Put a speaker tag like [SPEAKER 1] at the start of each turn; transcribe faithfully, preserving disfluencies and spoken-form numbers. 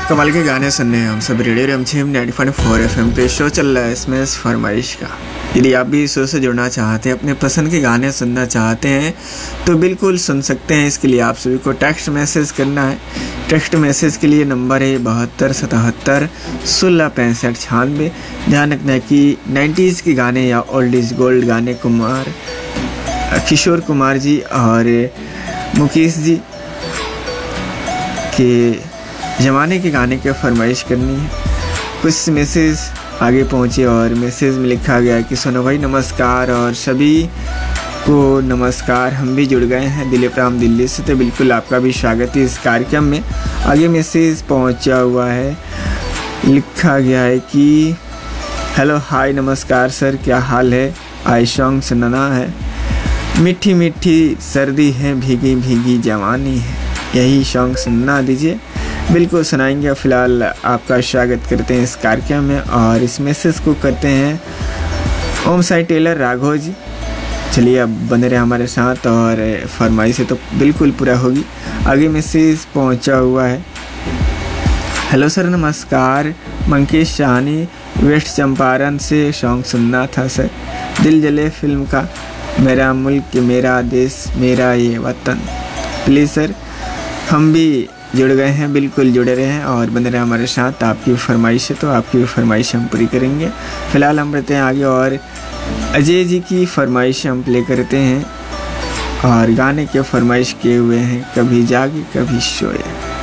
[SPEAKER 1] कमाल के गाने सुनने हैं हम सब radio रमझिम ninety point four F M पे शो चल रहा है इसमें इस फरमाइश का। यदि आप भी इस शो से जुड़ना चाहते हैं, अपने पसंद के गाने सुनना चाहते हैं तो बिल्कुल सुन सकते हैं। इसके लिए आप सभी को टेक्स्ट मैसेज करना है। टेक्स्ट मैसेज के लिए नंबर है बहत्तर सतहत्तर सोलह पैंसठ छियानवे। ध्यान रखना है कि नाइन्टीज़ के गाने या ओल्ड इज गोल्ड गाने कुमार किशोर कुमार जी और मुकेश जी के ज़माने के गाने की फरमाइश करनी है। कुछ मैसेज आगे पहुँचे और मैसेज में लिखा गया कि सोनू भाई नमस्कार और सभी को नमस्कार। हम भी जुड़ गए हैं दिलीप राम दिल्ली से, तो बिल्कुल आपका भी स्वागत है इस कार्यक्रम में। आगे मैसेज पहुँचा हुआ है, लिखा गया है कि हेलो हाय नमस्कार सर, क्या हाल है। आई सॉन्ग सुनना है। मीठी मीठी सर्दी है, भीगी भीगी जवानी है, यही सॉन्ग सुनना दीजिए। बिल्कुल सुनाएंगे। फ़िलहाल आपका स्वागत करते हैं इस कार्यक्रम में और इस मैसेज को करते हैं ओम साई टेलर राघव जी। चलिए अब बने रहे हमारे साथ और फरमाइश से तो बिल्कुल पूरा होगी। आगे मैसेज पहुंचा हुआ है, हेलो सर नमस्कार, मंकेश शाहनी वेस्ट चंपारण से सॉन्ग सुनना था सर। दिल जले फिल्म का, मेरा मुल्क मेरा देश मेरा ये वतन। प्लीज़ सर, हम भी जुड़ गए हैं, बिल्कुल जुड़े रहे हैं और बने रहे हमारे साथ। आपकी फरमाइश है तो आपकी फरमाइश हम पूरी करेंगे। फ़िलहाल हम रहते हैं आगे और अजय जी की फरमाइश हम प्ले करते हैं और गाने के फरमाइश किए हुए हैं कभी जागे कभी सोए।